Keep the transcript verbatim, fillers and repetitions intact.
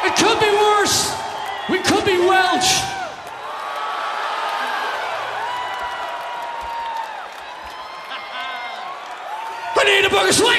It could be worse. We could be Welsh. I need a booger swing.